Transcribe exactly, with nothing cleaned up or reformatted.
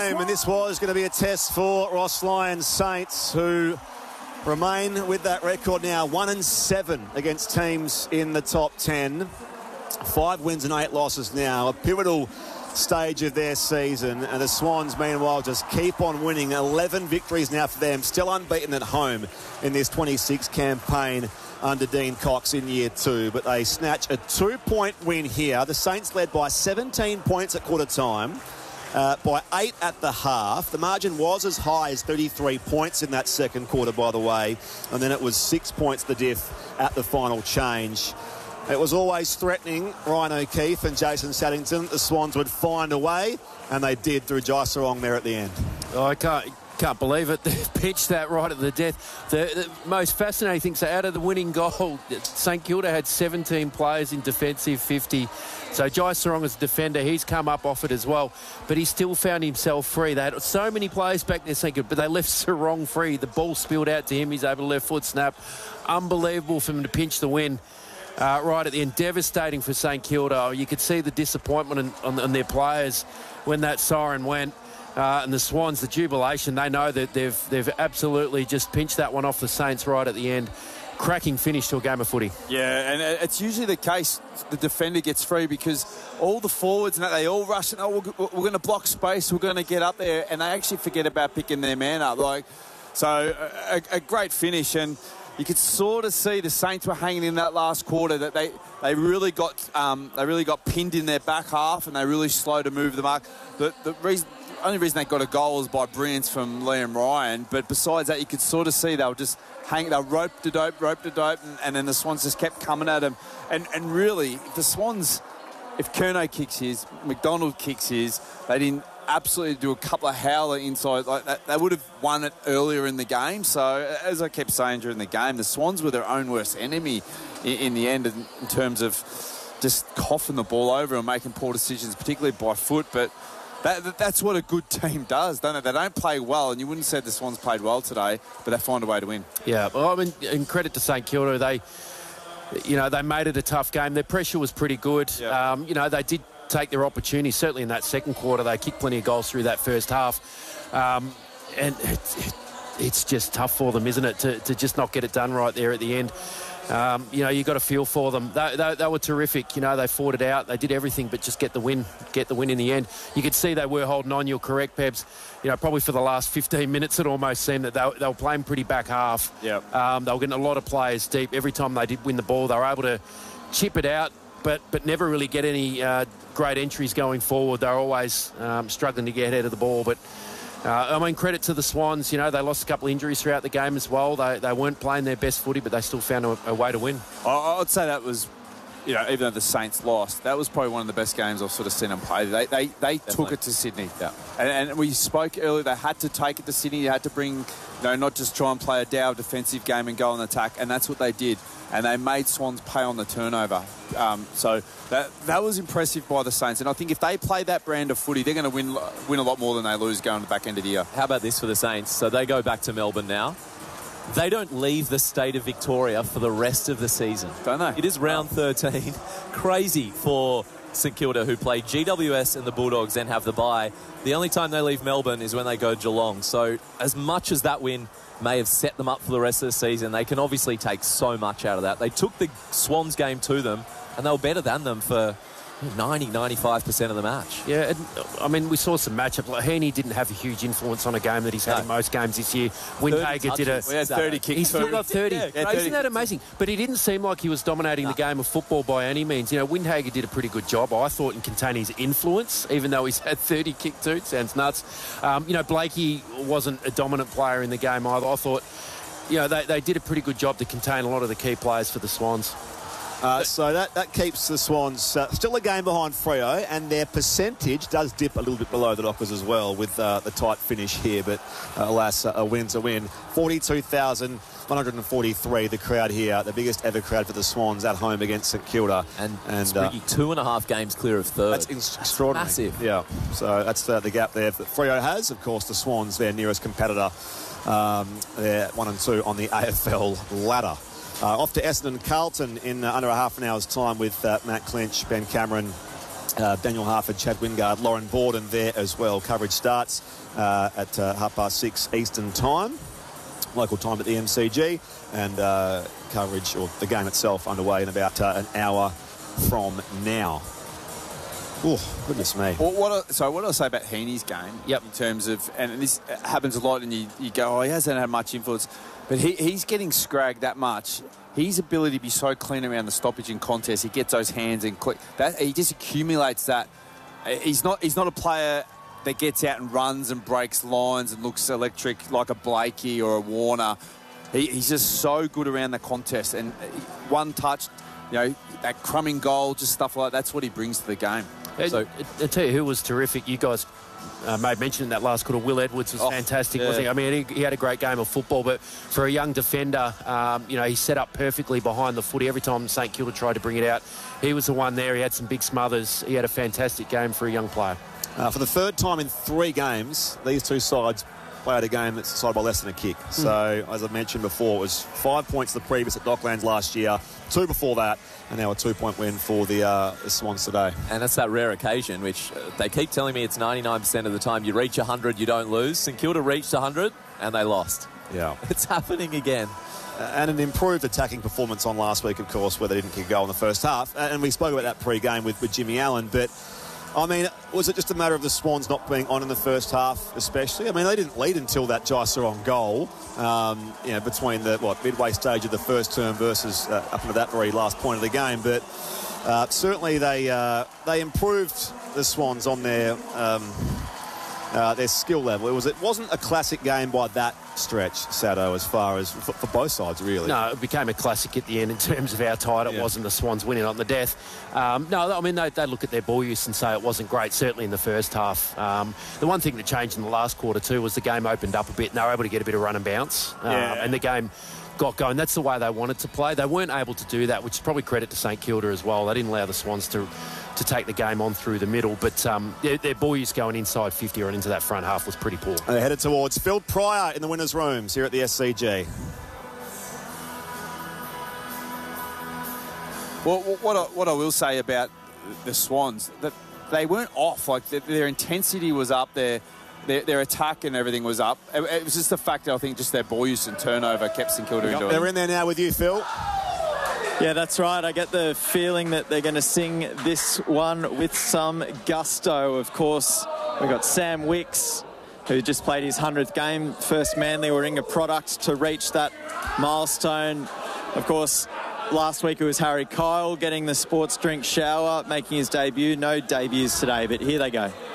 game, and this was going to be a test for Ross Lyon's Saints, who remain with that record now, one and seven against teams in the top ten. Five wins and eight losses now, a pivotal stage of their season, and the Swans meanwhile just keep on winning. Eleven victories now for them, still unbeaten at home in this twenty-six campaign under Dean Cox in year two, but they snatch a two-point win here. The Saints led by seventeen points at quarter time, uh, by eight at the half. The margin was as high as thirty-three points in that second quarter, by the way, and then it was six points the diff at the final change. It was always threatening Ryan O'Keefe and Jason Saddington. The Swans would find a way, and they did through Jai Sarong there at the end. Oh, I can't... Can't believe it. They pitched that right at the death. The, the most fascinating thing, so out of the winning goal, St Kilda had seventeen players in defensive fifty. So Jai Sarong as a defender, he's come up off it as well, but he still found himself free. They had so many players back there, St Kilda, but they left Sarong free. The ball spilled out to him. He's able to left foot snap. Unbelievable for him to pinch the win. Uh, right at the end, devastating for St Kilda. You could see the disappointment in, on, on their players when that siren went. Uh, and the Swans, the jubilation, they know that they've they've absolutely just pinched that one off the Saints right at the end. Cracking finish to a game of footy. Yeah, and it's usually the case the defender gets free because all the forwards and that, they all rush and, oh, we're, we're going to block space, we're going to get up there, and they actually forget about picking their man up. Like, so a, a great finish, and you could sort of see the Saints were hanging in that last quarter, that they, they really got um, they really got pinned in their back half, and they really slow to move the mark. The, the reason... only reason they got a goal was by brilliance from Liam Ryan, but besides that, you could sort of see they were just hanging, they were rope to dope, rope to dope, and, and then the Swans just kept coming at them. And and really, the Swans, if Curnow kicks his, McDonald kicks his, they didn't absolutely do a couple of howler inside like that, they would have won it earlier in the game. So as I kept saying during the game, the Swans were their own worst enemy in, in the end, in, in terms of just coughing the ball over and making poor decisions, particularly by foot. But That, that's what a good team does, don't it? They don't play well, and you wouldn't say the Swans played well today, but they find a way to win. Yeah, well, I mean, in credit to St Kilda, they, you know, they made it a tough game. Their pressure was pretty good. Yeah. Um, you know, they did take their opportunity. Certainly in that second quarter, they kicked plenty of goals through that first half, um, and it, it, it's just tough for them, isn't it, to, to just not get it done right there at the end. Um, you know, you got to feel for them. They, they, they were terrific. You know, they fought it out. They did everything but just get the win, get the win in the end. You could see they were holding on. You're correct, Pebs. You know, probably for the last fifteen minutes, it almost seemed that they, they were playing pretty back half. Yeah. Um, they were getting a lot of players deep. Every time they did win the ball, they were able to chip it out, but but never really get any uh, great entries going forward. They were always um, struggling to get ahead of the ball, but. Uh, I mean, credit to the Swans. You know, they lost a couple of injuries throughout the game as well. They they weren't playing their best footy, but they still found a, a way to win. I'd say that was, you know, even though the Saints lost, that was probably one of the best games I've sort of seen them play. They they, they took it to Sydney. Yeah. And, and we spoke earlier, they had to take it to Sydney. They had to bring, you know, not just try and play a dour defensive game and go on attack, and that's what they did. And they made Swans pay on the turnover. Um, so that that was impressive by the Saints. And I think if they play that brand of footy, they're going to win win a lot more than they lose going to the back end of the year. How about this for the Saints? So they go back to Melbourne now. They don't leave the state of Victoria for the rest of the season. Don't they? It is round thirteen. Crazy for St Kilda, who play G W S and the Bulldogs and have the bye. The only time they leave Melbourne is when they go Geelong. So as much as that win may have set them up for the rest of the season, they can obviously take so much out of that. They took the Swans game to them, and they were better than them for ninety, ninety-five percent of the match. Yeah, and, I mean, we saw some matchup. Like, Heaney didn't have a huge influence on a game that he's had no. in most games this year. Windhager did a... We had thirty kicks. He's still got thirty. Yeah, yeah, thirty. Isn't that amazing? But he didn't seem like he was dominating no. the game of football by any means. You know, Windhager did a pretty good job, I thought, in containing his influence, even though he's had thirty kick too. It sounds nuts. Um, you know, Blakey wasn't a dominant player in the game either. I thought, you know, they, they did a pretty good job to contain a lot of the key players for the Swans. Uh, so that, that keeps the Swans uh, still a game behind Freo, and their percentage does dip a little bit below the Dockers as well with uh, the tight finish here, but uh, alas, a win's a win. forty-two thousand one hundred forty-three, the crowd here, the biggest ever crowd for the Swans at home against St Kilda. And, and uh, two and a half games clear of third. That's in- extraordinary. Massive. Yeah, so that's uh, the gap there that Freo has. Of course, the Swans, their nearest competitor, um, they're one and two on the A F L ladder. Uh, off to Essendon Carlton in uh, under a half an hour's time with uh, Matt Clinch, Ben Cameron Uh, Daniel Harford, Chad Wingard, Lauren Borden there as well. Coverage starts uh, at uh, half past six Eastern time, local time at the M C G, and uh, coverage, or the game itself, underway in about uh, an hour from now. Oh, goodness me. Well, what I, so what I say about Heaney's game, yep. in terms of, and this happens a lot, and you, you go, oh, he hasn't had much influence, but he, he's getting scragged that much. His ability to be so clean around the stoppage and contest, he gets those hands and click. That he just accumulates that. He's not he's not a player that gets out and runs and breaks lines and looks electric like a Blakey or a Warner. He, he's just so good around the contest, and one touch, you know, that crumbing goal, just stuff like that. That's what he brings to the game. So I tell you who was terrific. You guys uh, made mention in that last quarter. Will Edwards was oh, fantastic, yeah. wasn't he? I mean, he, he had a great game of football, but for a young defender, um, you know, he set up perfectly behind the footy. Every time St Kilda tried to bring it out, he was the one there. He had some big smothers. He had a fantastic game for a young player. Uh, for the third time in three games, these two sides played a game that's decided by less than a kick. Mm. So, as I mentioned before, it was five points the previous at Docklands last year, two before that, and now a two-point win for the, uh, the Swans today. And it's that rare occasion, which uh, they keep telling me it's ninety-nine percent of the time. You reach one hundred, you don't lose. St Kilda reached one hundred, and they lost. Yeah. It's happening again. Uh, and an improved attacking performance on last week, of course, where they didn't kick a goal in the first half. And we spoke about that pre-game with, with Jimmy Allen, but I mean, was it just a matter of the Swans not being on in the first half, especially? I mean, they didn't lead until that Jai Sarong goal, um, you know, between the what midway stage of the first term versus uh, up into that very last point of the game. But uh, certainly they uh, they improved the Swans on their um, uh, their skill level. It was it wasn't a classic game by that stretch, Sado, as far as for, for both sides, really. No, it became a classic at the end in terms of how tight it yeah. was and the Swans winning on the death. Um, no, I mean, they, they look at their ball use and say it wasn't great, certainly in the first half. Um, the one thing that changed in the last quarter too was the game opened up a bit and they were able to get a bit of run and bounce. Um, yeah. And the game got going. That's the way they wanted to play. They weren't able to do that, which is probably credit to St Kilda as well. They didn't allow the Swans to to take the game on through the middle, but um, their, their ball use going inside fifty or into that front half was pretty poor. They're headed towards Phil Pryor in the winners' rooms here at the S C G. Well, what I, what I will say about the Swans, that they weren't off. Like their, their intensity was up, their, their their attack and everything was up. It, it was just the fact that I think just their ball use and turnover kept St Kilda into it. They're in there now with you, Phil. Yeah, that's right. I get the feeling that they're going to sing this one with some gusto. Of course, we've got Sam Wicks, who just played his hundredth game. First Manly Warringah product to reach that milestone. Of course, last week it was Harry Kyle getting the sports drink shower, making his debut. No debuts today, but here they go.